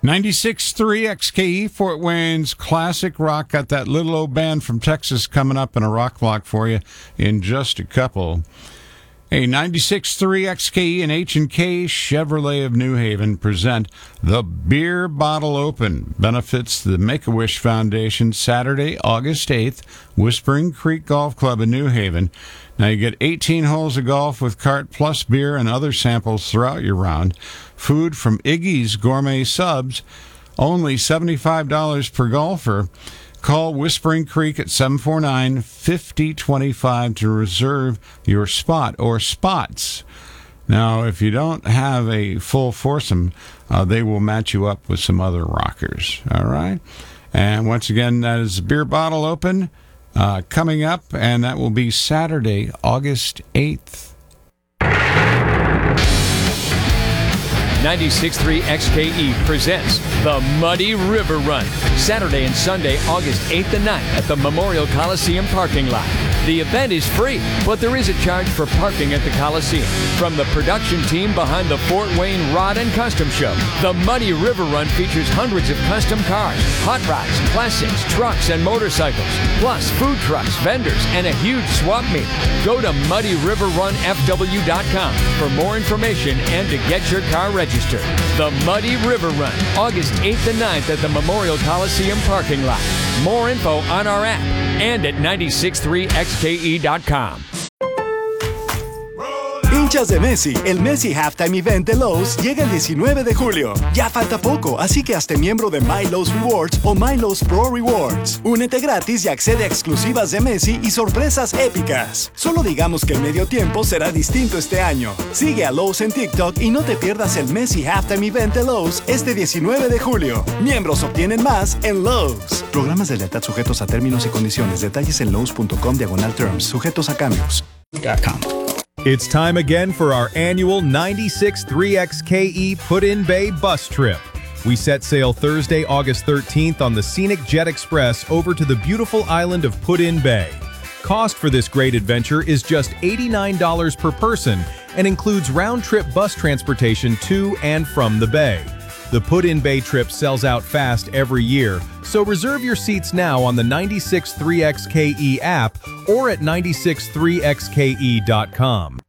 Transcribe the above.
96.3 XKE, Fort Wayne's classic rock. Got that little old band from Texas coming up in a rock block for you in just a couple. A 96.3 XKE and H&K Chevrolet of New Haven present the Beer Bottle Open. Benefits the Make-A-Wish Foundation, Saturday, August 8th, Whispering Creek Golf Club in New Haven. Now you get 18 holes of golf with cart plus beer and other samples throughout your round. Food from Iggy's Gourmet Subs, only $75 per golfer. Call Whispering Creek at 749-5025 to reserve your spot or spots. Now, if you don't have a full foursome, they will match you up with some other rockers. All right? And once again, that is Beer Bottle Open coming up, and that will be Saturday, August 8th. 96.3 XKE presents the Muddy River Run, Saturday and Sunday, August 8th and 9th at the Memorial Coliseum parking lot. The event is free, but there is a charge for parking at the Coliseum. From the production team behind the Fort Wayne Rod and Custom Show, the Muddy River Run features hundreds of custom cars, hot rods, classics, trucks, and motorcycles, plus food trucks, vendors, and a huge swap meet. Go to MuddyRiverRunFW.com for more information and to get your car registered. The Muddy River Run, August 8th and 9th at the Memorial Coliseum parking lot. More info on our app and at 963xke.com. Hinchas de Messi, el Messi Halftime Event de Lowe's llega el 19 de julio. Ya falta poco, así que hazte miembro de My Lowe's Rewards o My Lowe's Pro Rewards. Únete gratis y accede a exclusivas de Messi y sorpresas épicas. Solo digamos que el medio tiempo será distinto este año. Sigue a Lowe's en TikTok y no te pierdas el Messi Halftime Event de Lowe's este 19 de julio. Miembros obtienen más en Lowe's. Programas de lealtad sujetos a términos y condiciones. Detalles en lowes.com/terms. Sujetos a cambios. It's time again for our annual 96.3 XKE Put-in Bay bus trip. We set sail Thursday, August 13th on the scenic Jet Express over to the beautiful island of Put-in Bay. Cost for this great adventure is just $89 per person and includes round-trip bus transportation to and from the bay. The Put-in Bay trip sells out fast every year, so reserve your seats now on the 96.3 XKE app or at 96.3xke.com.